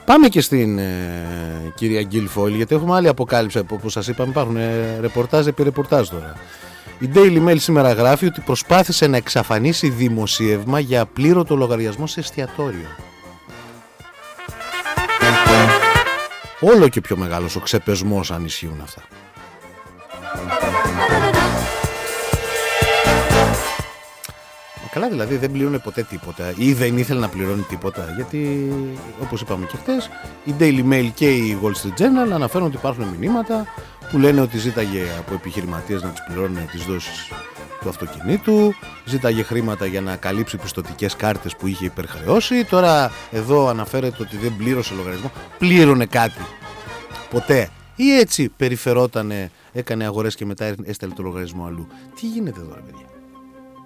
Πάμε και στην κυρία Γκίλφοιλ, γιατί έχουμε άλλη αποκάλυψη. Όπως σας είπαμε, υπάρχουν ρεπορτάζ επί ρεπορτάζ τώρα. Η Daily Mail σήμερα γράφει ότι προσπάθησε να εξαφανίσει δημοσίευμα για απλήρωτο λογαριασμό σε εστιατόριο. Όλο και πιο μεγάλος ο ξεπεσμός αν ισχύουν αυτά. Καλά, δηλαδή δεν πλήρωνε ποτέ τίποτα ή δεν ήθελε να πληρώνει τίποτα, γιατί όπως είπαμε και χτες, η Daily Mail και η Wall Street Journal αναφέρουν ότι υπάρχουν μηνύματα που λένε ότι ζήταγε από επιχειρηματίες να τους πληρώνουν τις δόσεις του αυτοκινήτου, ζήταγε χρήματα για να καλύψει πιστωτικές κάρτες που είχε υπερχρεώσει. Τώρα εδώ αναφέρεται ότι δεν πλήρωσε λογαριασμό. Πλήρωνε κάτι ποτέ ή έτσι περιφερότανε, έκανε αγορές και μετά έστελνε το λογαριασμό αλλού? Τι γίνεται εδώ, ρε παιδιά?